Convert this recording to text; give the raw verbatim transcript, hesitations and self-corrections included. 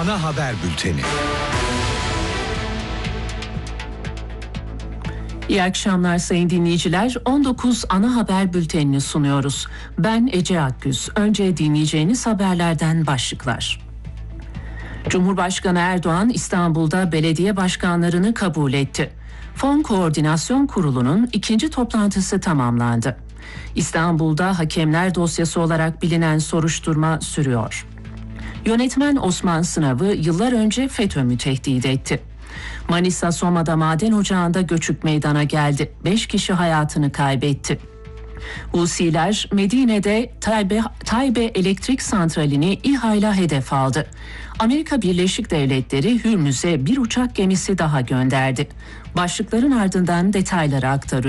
ana haber bülteni. İyi akşamlar sayın dinleyiciler. on dokuz ana haber bültenini sunuyoruz. Ben Ece Akgüz. Önce dinleyeceğiniz haberlerden başlıklar. Cumhurbaşkanı Erdoğan İstanbul'da belediye başkanlarını kabul etti. Fon Koordinasyon Kurulu'nun ikinci toplantısı tamamlandı. İstanbul'da hakemler dosyası olarak bilinen soruşturma sürüyor. Yönetmen Osman Sınav'ı yıllar önce FETÖ mü tehdit etti? Manisa Soma'da maden ocağında göçük meydana geldi. Beş kişi hayatını kaybetti. Husiler Medine'de Taybe, Taybe elektrik santralini İHA'yla hedef aldı. Amerika Birleşik Devletleri Hürmüz'e bir uçak gemisi daha gönderdi. Başlıkların ardından detayları aktarıyor.